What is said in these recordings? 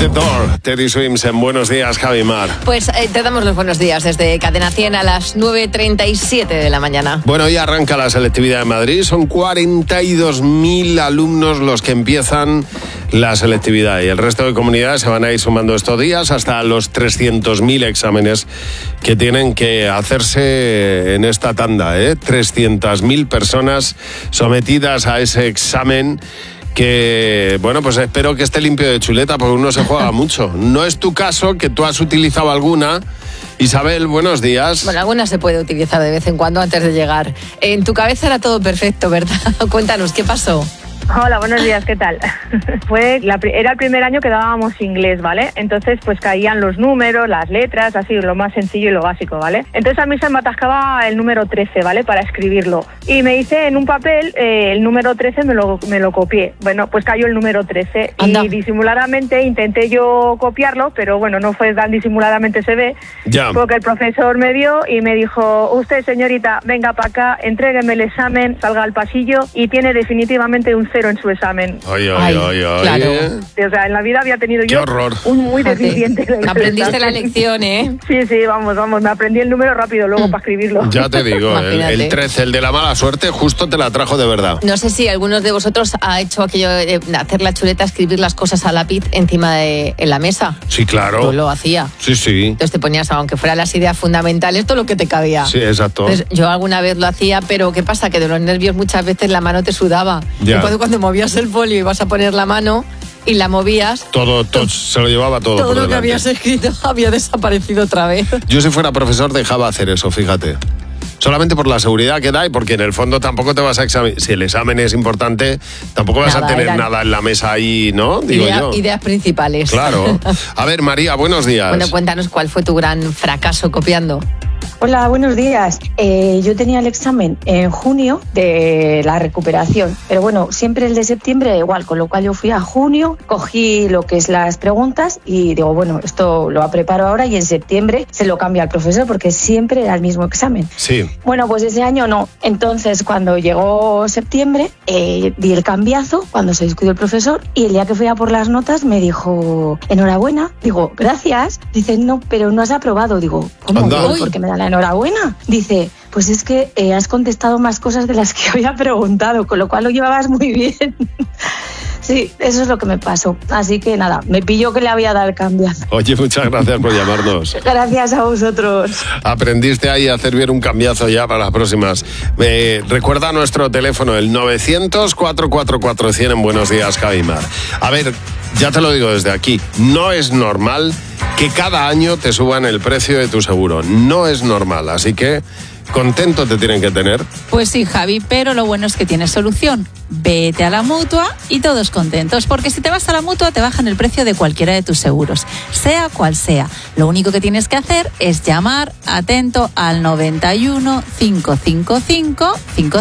The Door, Teddy Swims en Buenos Días, Javi Mar. Pues te damos los buenos días desde Cadena 100 a las 9:37 de la mañana. Bueno, hoy arranca la selectividad en Madrid. Son 42.000 alumnos los que empiezan la selectividad y el resto de comunidades se van a ir sumando estos días hasta los 300.000 exámenes que tienen que hacerse en esta tanda. 300.000 personas sometidas a ese examen que, bueno, pues espero que esté limpio de chuleta porque uno se juega mucho. No es tu caso, que tú has utilizado alguna. Isabel, buenos días. Bueno, alguna se puede utilizar de vez en cuando antes de llegar. En tu cabeza era todo perfecto, ¿verdad? Cuéntanos, ¿qué pasó? Hola, buenos días, ¿qué tal? Era el primer año que dábamos inglés, ¿vale? Entonces, pues caían los números, las letras, así, lo más sencillo y lo básico, ¿vale? Entonces a mí se me atascaba el número 13, ¿vale? Para escribirlo. Y me hice en un papel el número 13, me lo copié. Bueno, pues cayó el número 13. Anda. Y disimuladamente intenté yo copiarlo, pero bueno, no fue tan disimuladamente se ve. Ya. Porque el profesor me vio y me dijo, usted, señorita, venga para acá, entrégueme el examen, salga al pasillo y tiene definitivamente un 0 en su examen. Ay. Claro. O sea, en la vida había tenido ¡Qué yo horror! un muy deficiente. Aprendiste la lección, ¿eh? Sí, vamos, me aprendí el número rápido luego para escribirlo. Ya te digo, el 13, el de la mala suerte, justo te la trajo de verdad. No sé si algunos de vosotros ha hecho aquello de hacer la chuleta, escribir las cosas a lápiz encima en la mesa. Sí, claro. Yo lo hacía. Sí. Entonces te ponías, aunque fueran las ideas fundamentales, todo lo que te cabía. Sí, exacto. Entonces yo alguna vez lo hacía, pero ¿qué pasa? Que de los nervios muchas veces la mano te sudaba. Ya. Y cuando movías el folio y vas a poner la mano y la movías, todo se lo llevaba todo por lo delante. que habías escrito había desaparecido otra vez. Yo, si fuera profesor, dejaba hacer eso, fíjate. Solamente por la seguridad que da y porque en el fondo tampoco te vas a examinar. Si el examen es importante, tampoco vas a tener nada en la mesa ahí, ¿no? Digo yo. Ideas principales. Claro. A ver, María, buenos días. Bueno, cuéntanos cuál fue tu gran fracaso copiando. Hola, buenos días. Yo tenía el examen en junio de la recuperación, pero bueno, siempre el de septiembre da igual, con lo cual yo fui a junio, cogí lo que es las preguntas y digo, bueno, esto lo preparo ahora y en septiembre se lo cambia al profesor porque siempre era el mismo examen. Sí. Bueno, pues ese año no. Entonces, cuando llegó septiembre, di el cambiazo cuando se discutió el profesor y el día que fui a por las notas me dijo, enhorabuena. Digo, gracias. Dice, no, pero no has aprobado. Digo, ¿cómo? ¿Por qué me da la enhorabuena? Dice, pues es que has contestado más cosas de las que había preguntado, con lo cual lo llevabas muy bien. Sí, eso es lo que me pasó. Así que nada, me pilló que le había dado el cambiazo. Oye, muchas gracias por llamarnos. Gracias a vosotros. Aprendiste ahí a hacer bien un cambiazo ya para las próximas. Recuerda nuestro teléfono, el 900-444-100 en Buenos Días, Javi Mar. A ver, ya te lo digo desde aquí, no es normal que cada año te suban el precio de tu seguro. No es normal, así que contento te tienen que tener. Pues sí, Javi, pero lo bueno es que tienes solución. Vete a la Mutua y todos contentos, porque si te vas a la Mutua te bajan el precio de cualquiera de tus seguros, sea cual sea. Lo único que tienes que hacer es llamar, atento, al 91 555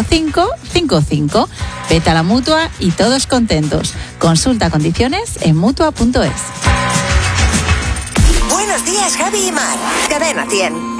5555. Vete a la Mutua y todos contentos. Consulta condiciones en Mutua.es. Buenos días, Javi y Mar. Cadena 100.